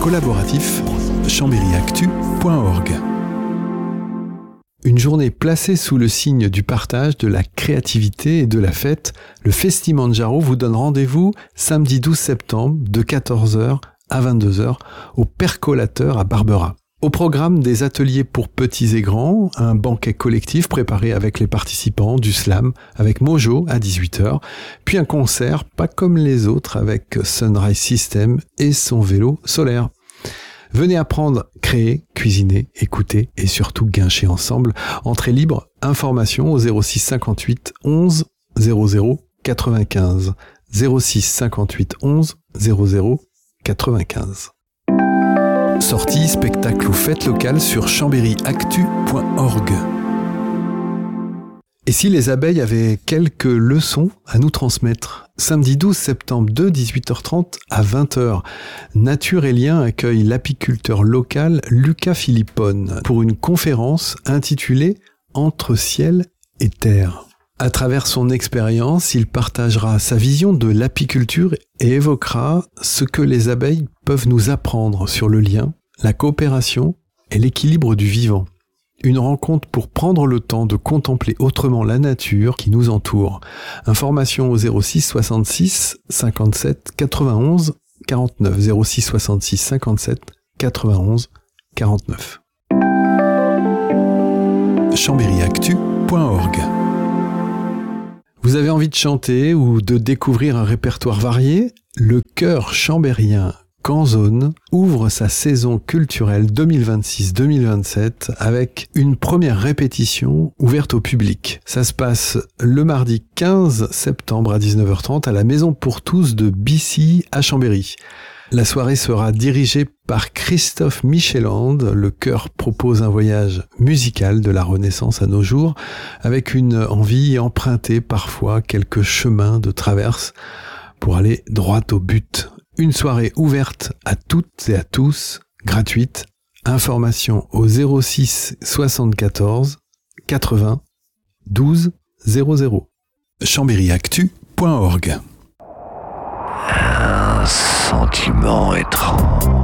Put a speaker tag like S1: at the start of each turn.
S1: collaboratif chambéryactu.org. Une journée placée sous le signe du partage, de la créativité et de la fête, le Festi-Manjaro vous donne rendez-vous samedi 12 septembre de 14h à 22h au Percolateur à Barbera. Au programme, des ateliers pour petits et grands, un banquet collectif préparé avec les participants, du slam avec Mojo à 18h, puis un concert pas comme les autres avec Sunrise System et son vélo solaire. Venez apprendre, créer, cuisiner, écouter et surtout guincher ensemble. Entrée libre, information au 06 58 11 00 95. 06 58 11 00 95. Sorties, spectacles ou fêtes locales sur chambéryactu.org. Et si les abeilles avaient quelques leçons à nous transmettre ? Samedi 12 septembre de 18h30 à 20h, Nature et Liens accueille l'apiculteur local Lucas Philippone pour une conférence intitulée « Entre ciel et terre ». À travers son expérience, il partagera sa vision de l'apiculture et évoquera ce que les abeilles peuvent nous apprendre sur le lien, la coopération et l'équilibre du vivant. Une rencontre pour prendre le temps de contempler autrement la nature qui nous entoure. Information au 06 66 57 91 49. 06 66 57 91 49. chambéryactu.org. Vous avez envie de chanter ou de découvrir un répertoire varié ? Le chœur chambérien Canzone ouvre sa saison culturelle 2026-2027 avec une première répétition ouverte au public. Ça se passe le mardi 15 septembre à 19h30 à la Maison pour tous de Bissy à Chambéry. La soirée sera dirigée par Christophe Micheland. Le chœur propose un voyage musical de la Renaissance à nos jours, avec une envie empruntée parfois quelques chemins de traverse pour aller droit au but. Une soirée ouverte à toutes et à tous, gratuite. Information au 06 74 80 12 00. chambéryactu.org.
S2: Un sentiment étrange